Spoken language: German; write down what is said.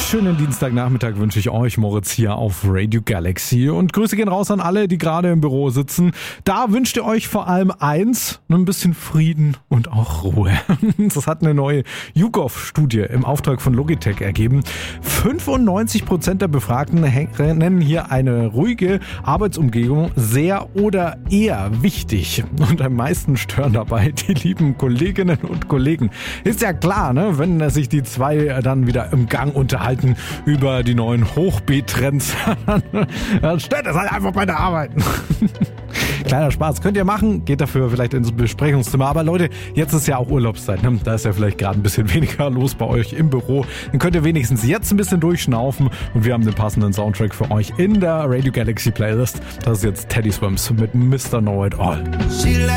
Schönen Dienstagnachmittag wünsche ich euch, Moritz hier auf Radio Galaxy. Und Grüße gehen raus an alle, die gerade im Büro sitzen. Da wünscht ihr euch vor allem eins, ein bisschen Frieden und auch Ruhe. Das hat eine neue YouGov-Studie im Auftrag von Logitech ergeben. 95% der Befragten nennen hier eine ruhige Arbeitsumgebung sehr oder eher wichtig. Und am meisten stören dabei die lieben Kolleginnen und Kollegen. Ist ja klar, ne? Wenn sich die zwei dann wieder im Gang unterhalten über die neuen Hochbeet-Trends, dann stört das halt einfach bei der Arbeit. Kleiner Spaß, könnt ihr machen, geht dafür vielleicht ins Besprechungszimmer. Aber Leute, jetzt ist ja auch Urlaubszeit, ne? Da ist ja vielleicht gerade ein bisschen weniger los bei euch im Büro. Dann könnt ihr wenigstens jetzt ein bisschen durchschnaufen und wir haben den passenden Soundtrack für euch in der Radio Galaxy Playlist. Das ist jetzt Teddy Swims mit Mr. Know It All.